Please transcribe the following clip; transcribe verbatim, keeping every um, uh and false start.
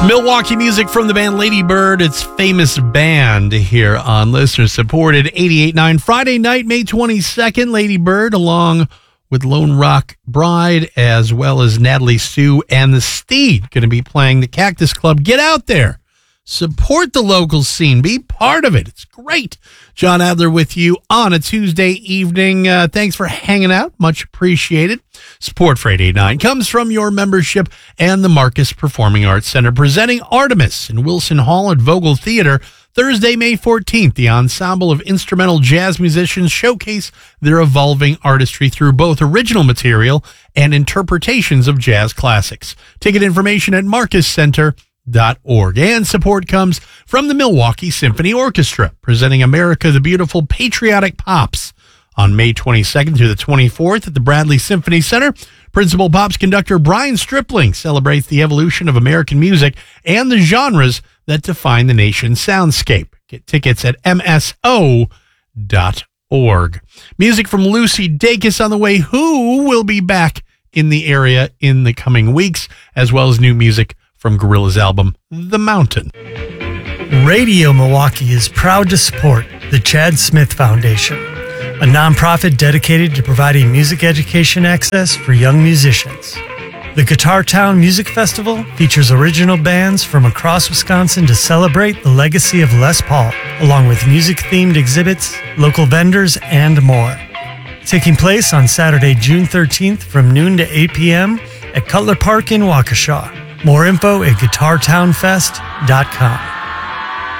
Milwaukee music from the band Lady Bird. It's Famous Band here on Listener Supported eighty-eight point nine. Friday night, May twenty-second, Lady Bird along with Lone Rock Bride as well as Natalie Sue and the Steed going to be playing the Cactus Club. Get out there. Support the local scene. Be part of it. It's great. John Adler with you on a Tuesday evening. Uh, thanks for hanging out. Much appreciated. Support for eighty-eight point nine comes from your membership and the Marcus Performing Arts Center, presenting Artemis in Wilson Hall at Vogel Theater Thursday, May fourteenth. The ensemble of instrumental jazz musicians showcase their evolving artistry through both original material and interpretations of jazz classics. Ticket information at marcus center dot org. And support comes from the Milwaukee Symphony Orchestra, presenting America the Beautiful Patriotic Pops on May twenty-second through the twenty-fourth at the Bradley Symphony Center. Principal Pops conductor Brian Stripling celebrates the evolution of American music and the genres that define the nation's soundscape. Get tickets at m s o dot org. Music from Lucy Dacus on the way, who will be back in the area in the coming weeks, as well as new music from Gorillaz' album, The Mountain. Radio Milwaukee is proud to support the Chad Smith Foundation, a nonprofit dedicated to providing music education access for young musicians. The Guitar Town Music Festival features original bands from across Wisconsin to celebrate the legacy of Les Paul, along with music-themed exhibits, local vendors, and more. Taking place on Saturday, June thirteenth from noon to eight p.m. at Cutler Park in Waukesha. More info at guitar town fest dot com.